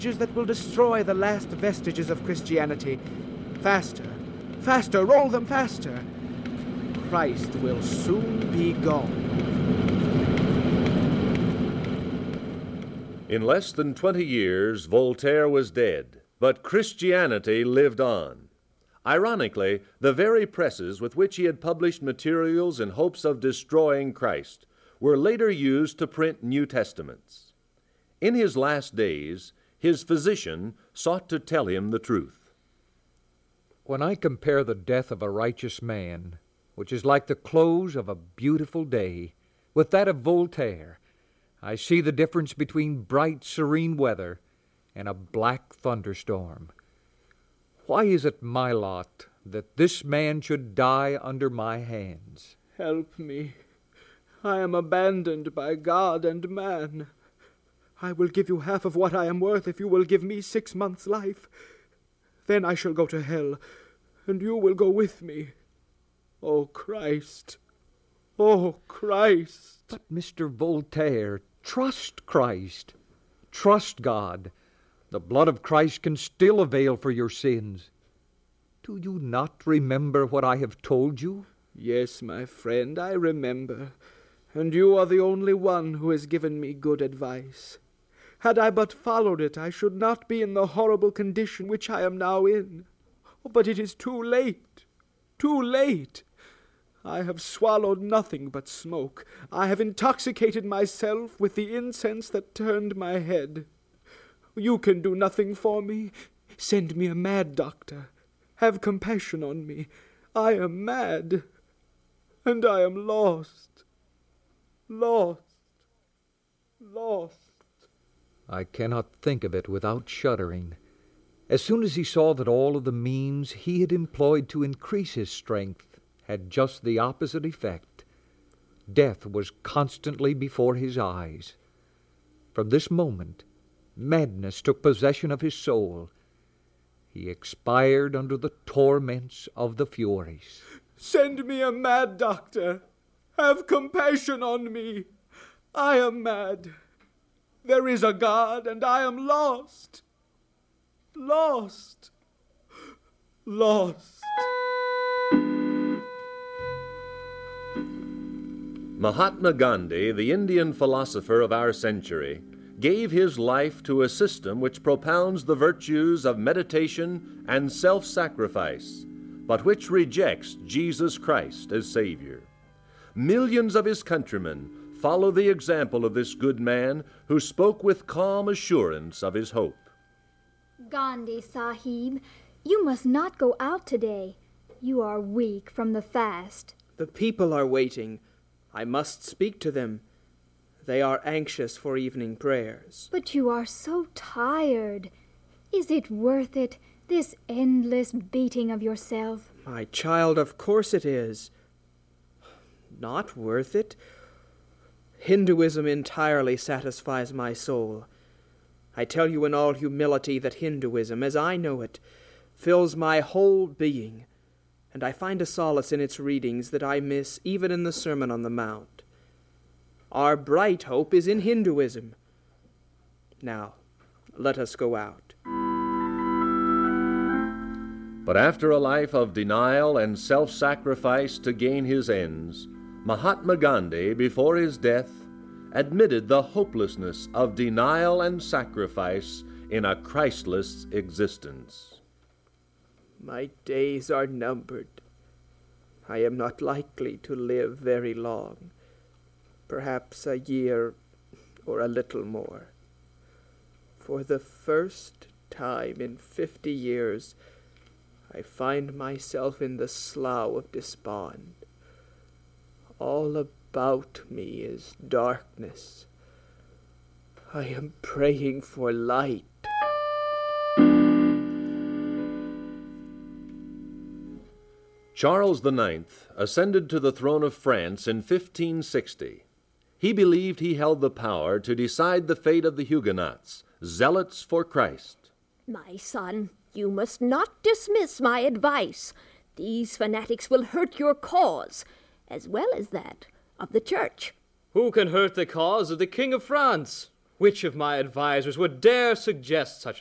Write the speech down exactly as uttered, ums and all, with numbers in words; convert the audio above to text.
that will destroy the last vestiges of Christianity. Faster, faster, roll them faster. Christ will soon be gone. In less than twenty years, Voltaire was dead, but Christianity lived on. Ironically, the very presses with which he had published materials in hopes of destroying Christ were later used to print New Testaments. In his last days, his physician sought to tell him the truth. When I compare the death of a righteous man, which is like the close of a beautiful day, with that of Voltaire, I see the difference between bright, serene weather and a black thunderstorm. Why is it my lot that this man should die under my hands? Help me. I am abandoned by God and man. I will give you half of what I am worth if you will give me six months' life. Then I shall go to hell, and you will go with me. O Christ! O Christ! But, Mister Voltaire, trust Christ. Trust God. The blood of Christ can still avail for your sins. Do you not remember what I have told you? Yes, my friend, I remember. And you are the only one who has given me good advice. Had I but followed it, I should not be in the horrible condition which I am now in. But it is too late, too late. I have swallowed nothing but smoke. I have intoxicated myself with the incense that turned my head. You can do nothing for me. Send me a mad doctor. Have compassion on me. I am mad, and I am lost. Lost. Lost. I cannot think of it without shuddering. As soon as he saw that all of the means he had employed to increase his strength had just the opposite effect, death was constantly before his eyes. From this moment, madness took possession of his soul. He expired under the torments of the Furies. Send me a mad doctor. Have compassion on me. I am mad. There is a God, and I am lost. Lost. Lost. Mahatma Gandhi, the Indian philosopher of our century, gave his life to a system which propounds the virtues of meditation and self-sacrifice, but which rejects Jesus Christ as Savior. Millions of his countrymen follow the example of this good man who spoke with calm assurance of his hope. Gandhi Sahib, you must not go out today. You are weak from the fast. The people are waiting. I must speak to them. They are anxious for evening prayers. But you are so tired. Is it worth it, this endless beating of yourself? My child, of course it is. Not worth it. Hinduism entirely satisfies my soul. I tell you in all humility that Hinduism, as I know it, fills my whole being, and I find a solace in its readings that I miss even in the Sermon on the Mount. Our bright hope is in Hinduism. Now, let us go out. But after a life of denial and self-sacrifice to gain his ends, Mahatma Gandhi, before his death, admitted the hopelessness of denial and sacrifice in a Christless existence. My days are numbered. I am not likely to live very long, perhaps a year or a little more. For the first time in fifty years, I find myself in the slough of despond. All about me is darkness. I am praying for light. Charles the Ninth ascended to the throne of France in fifteen sixty. He believed he held the power to decide the fate of the Huguenots, zealots for Christ. My son, you must not dismiss my advice. These fanatics will hurt your cause, as well as that of the Church. Who can hurt the cause of the King of France? Which of my advisers would dare suggest such